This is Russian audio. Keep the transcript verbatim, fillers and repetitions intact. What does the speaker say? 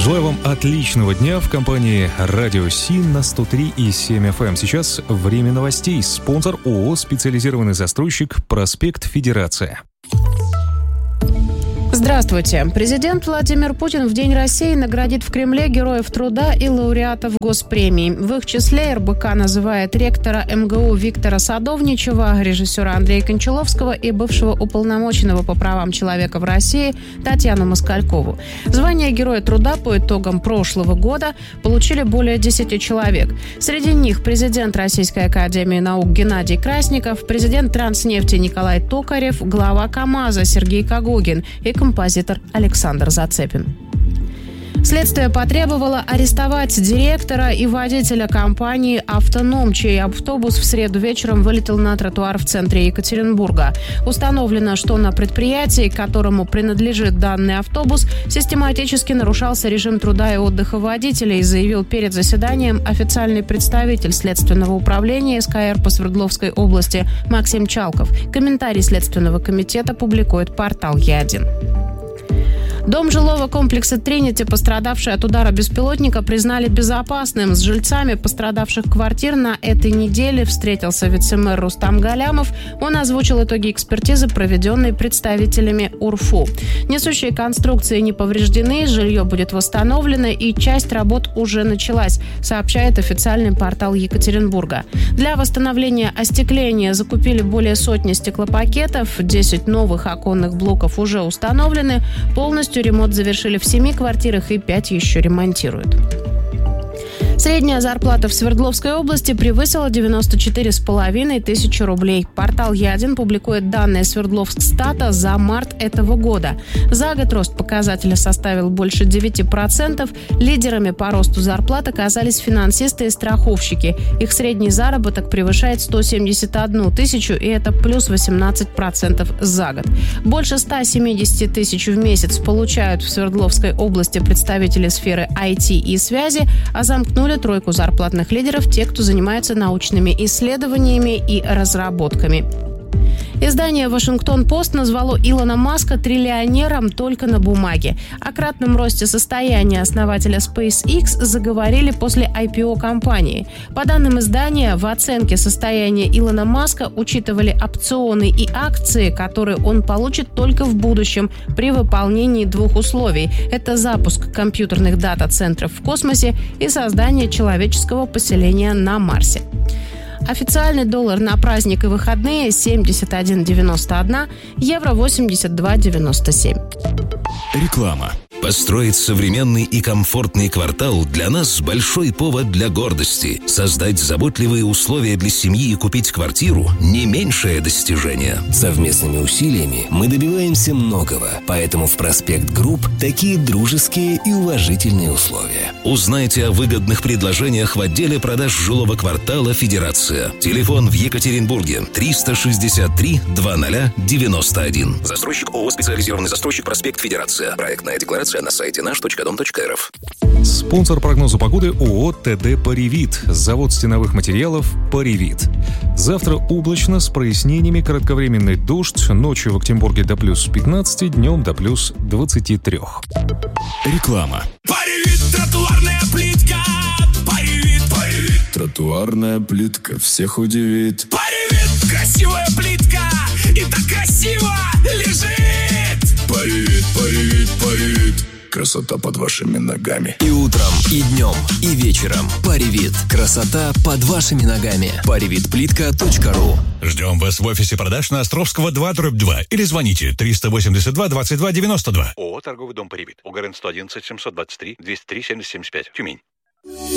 Желаю вам отличного дня в компании «Радио Син» на сто три и семь эф эм. Сейчас время новостей. Спонсор ООО «Специализированный застройщик», проспект Федерация. Здравствуйте. Президент Владимир Путин в День России наградит в Кремле Героев Труда и лауреатов госпремий. В их числе эр бэ ка называет ректора эм гэ у Виктора Садовничева, режиссера Андрея Кончаловского и бывшего уполномоченного по правам человека в России Татьяну Москалькову. Звание Героя Труда по итогам прошлого года получили более десяти человек. Среди них президент Российской академии наук Геннадий Красников, президент Транснефти Николай Токарев, глава КамАЗа Сергей Когогин и композитор Александр Зацепин. Следствие потребовало арестовать директора и водителя компании «Автоном», чей автобус в среду вечером вылетел на тротуар в центре Екатеринбурга. Установлено, что на предприятии, которому принадлежит данный автобус, систематически нарушался режим труда и отдыха водителей, заявил перед заседанием официальный представитель Следственного управления эс ка эр по Свердловской области Максим Чалков. Комментарий Следственного комитета публикует портал Я один. Дом жилого комплекса «Тринити», пострадавший от удара беспилотника, признали безопасным. С жильцами пострадавших квартир на этой неделе встретился вице-мэр Рустам Галямов. Он озвучил итоги экспертизы, проведенной представителями УРФУ. Несущие конструкции не повреждены, жилье будет восстановлено и часть работ уже началась, сообщает официальный портал Екатеринбурга. Для восстановления остекления закупили более сотни стеклопакетов, десять новых оконных блоков уже установлены, полностью ремонт завершили в семи квартирах и пять еще ремонтируют. Средняя зарплата в Свердловской области превысила девяносто четыре с половиной тысячи рублей. Портал Я один публикует данные Свердловскстата за март этого года. За год рост показателя составил больше девяти процентов. Лидерами по росту зарплат оказались финансисты и страховщики. Их средний заработок превышает сто семьдесят одну тысячу, и это плюс восемнадцать процентов за год. Больше ста семидесяти тысяч в месяц получают в Свердловской области представители сферы ай ти и связи, а замкнули тройку зарплатных лидеров те, кто занимается научными исследованиями и разработками. Издание «Вашингтон-Пост» назвало Илона Маска триллионером только на бумаге. О кратном росте состояния основателя SpaceX заговорили после ай пи о компании. По данным издания, в оценке состояния Илона Маска учитывали опционы и акции, которые он получит только в будущем при выполнении двух условий. Это запуск компьютерных дата-центров в космосе и создание человеческого поселения на Марсе. Официальный доллар на праздник и выходные семьдесят один девяносто один, евро восемьдесят два девяносто семь. Реклама. Построить современный и комфортный квартал для нас большой повод для гордости. Создать заботливые условия для семьи и купить квартиру – не меньшее достижение. Совместными усилиями мы добиваемся многого, поэтому в «Проспект Групп» такие дружеские и уважительные условия. Узнайте о выгодных предложениях в отделе продаж жилого квартала «Федерация». Телефон в Екатеринбурге триста шестьдесят три двадцать девяносто один. Застройщик ООО «Специализированный застройщик», проспект Федерация. Проектная декларация на сайте наш точка дом точка эр эф. Спонсор прогноза погоды ООО тэ дэ «Паривит». Завод стеновых материалов «Паривит». Завтра облачно с прояснениями, кратковременный дождь, ночью в Октябрьге до плюс пятнадцати, днем до плюс двадцати трёх. Реклама. Паривит, тротуарная плитка. Паривит, Паривит. Тротуарная плитка всех удивит. Паривит, красивая плитка. И так красиво лежит. Паривит, Паривит, Паривит. Красота под вашими ногами. И утром, и днем, и вечером. Паривит. Красота под вашими ногами. паривит плитка точка ру. Ждем вас в офисе продаж на Островского два дробь два или звоните триста восемьдесят два двадцать два девяносто два. ООО «Торговый дом Паривит». УГРН сто одиннадцать семьсот двадцать три двести три семьдесят семьдесят пять. Тюмень.